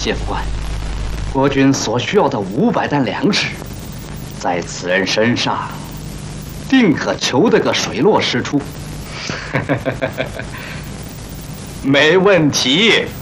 谢副官，国军所需要的500担粮食，在此人身上，定可求得个水落石出。 没问题。